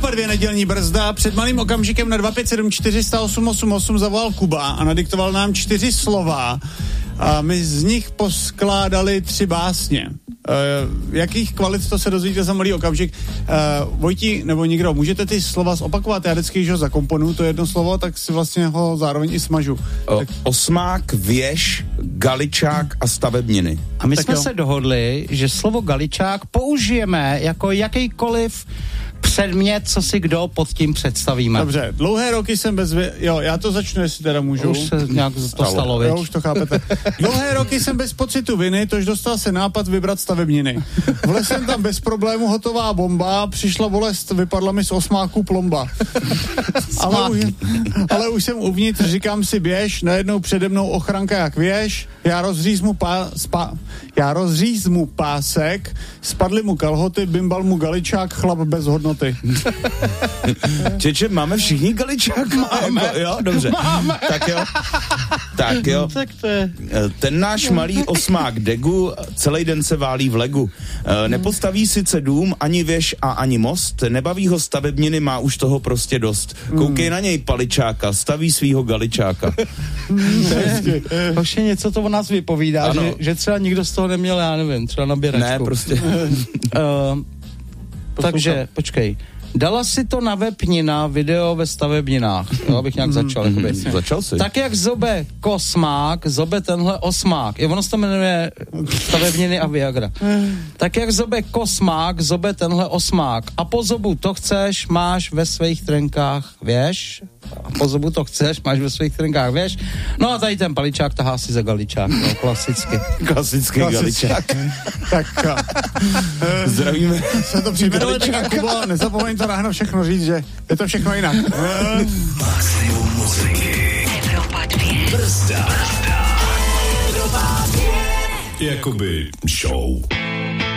Oba dvě nedělní brzda. Před malým okamžikem na 2574 408 88 zavolal Kuba a nadiktoval nám 4 slova. A my z nich poskládali 3 básně. Jakých kvalit, to se dozvíte za malý okamžik. Vojti, nebo někdo, můžete ty slova zopakovat? Já vždycky, když ho zakomponuju, to jedno slovo, tak si vlastně ho zároveň i smažu. Osmák, věž, galičák a stavebniny. A my tak jsme jo. se dohodli, že slovo galičák použijeme jako jakýkoliv předmět, co si kdo pod tím představíme. Dobře, dlouhé roky jsem Jo, já to začnu, jestli teda můžu. Už se nějak to stalo, Jo, už to chápete. Dlouhé roky jsem bez pocitu viny, tož dostal se nápad vybrat stavebniny. Vlez jsem tam bez problému, hotová bomba, přišla bolest, vypadla mi z osmáku plomba. ale už jsem uvnitř, říkám si běž, najednou přede mnou ochranka jak věž, já rozříz mu pásek, spadly mu kalhoty, bimbal mu galičák, chlap bez hodnoty. Čeče, máme všichni galičák? Máme. Jako, jo, dobře. Máme. Tak jo. Tak to je... Ten náš malý osmák Degu celý den se válí v legu. Nepostaví sice dům, ani věž a ani most, nebaví ho stavebniny, má už toho prostě dost. Koukej na něj, paličáka, staví svýho galičáka. Hoši, něco to o nás vypovídá, že třeba nikdo z toho neměl, já nevím, třeba nabíračku. Ne, prostě. Takže, počkej. Dala si to na web Nina video ve stavebninách. Jo, abych nějak začal. Začal si. Tak jak zobe kosmák, zobe tenhle osmák. Ono se to jmenuje stavebniny a Viagra. Tak jak zobe kosmák, zobe tenhle osmák. A po zobu to chceš, máš ve svých trenkách, věž. A po zobu to chceš, máš ve svých trenkách, věž. No a tady ten paličák tahá si za galičák. No, klasicky. Klasický galičák. Tak zdravíme. Se to připravili, tak Kubo, nezapomeň to ráno všechno říct, že je to všechno jinak. Maximum muziky. Evropa 2. Brzda. Evropa 2. Jakoby show.